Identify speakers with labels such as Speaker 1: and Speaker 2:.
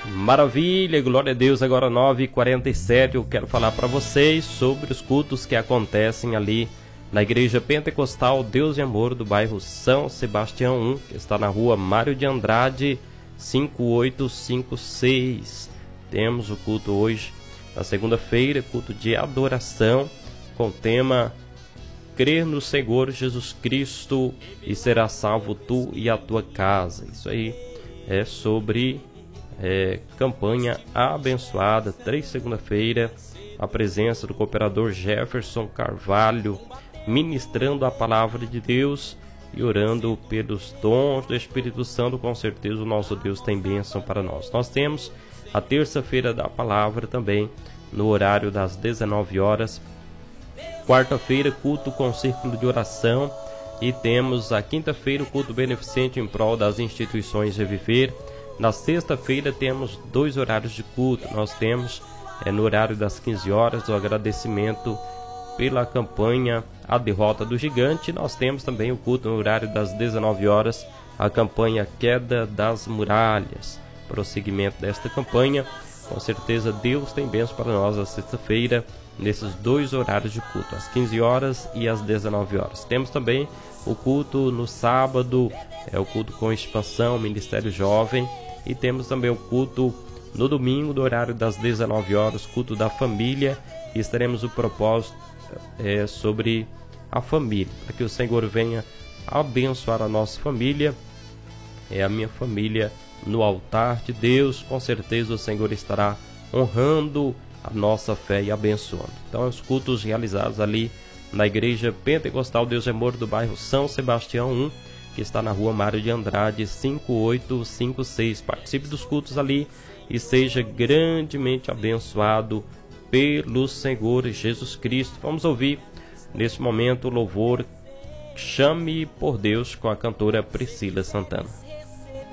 Speaker 1: Maravilha, glória a Deus. Agora 9h47, eu quero falar para vocês sobre os cultos que acontecem ali na Igreja Pentecostal Deus e Amor do bairro São Sebastião 1, que está na rua Mário de Andrade 5856. Temos o culto hoje, na segunda-feira, culto de adoração, com o tema Crer no Senhor Jesus Cristo e será salvo tu e a tua casa. Isso aí é sobre campanha abençoada, 3 segunda-feira, a presença do cooperador Jefferson Carvalho, ministrando a palavra de Deus e orando pelos dons do Espírito Santo. Com certeza o nosso Deus tem bênção para nós. Nós temos a terça-feira da palavra também, no horário das 19 horas. Quarta-feira, culto com círculo de oração. E temos a quinta-feira, o culto beneficente em prol das instituições Reviver. Na sexta-feira temos 2 horários de culto. Nós temos no horário das 15 horas o agradecimento pela campanha A Derrota do Gigante. Nós temos também o culto no horário das 19 horas, a campanha Queda das Muralhas. Prosseguimento desta campanha, com certeza Deus tem bênção para nós na sexta-feira, nesses 2 horários de culto, às 15 horas e às 19 horas. Temos também o culto no sábado, o culto com expansão, Ministério Jovem, e temos também o culto no domingo, do horário das 19 horas, culto da família, e estaremos o propósito sobre a família, para que o Senhor venha abençoar a nossa família, a minha família no altar de Deus. Com certeza o Senhor estará honrando a nossa fé e abençoando. Então, os cultos realizados ali na Igreja Pentecostal Deus e Amor do bairro São Sebastião 1, que está na rua Mário de Andrade 5856. Participe dos cultos ali e seja grandemente abençoado pelo Senhor Jesus Cristo. Vamos ouvir nesse momento o louvor Chame por Deus com a cantora Priscila Santana.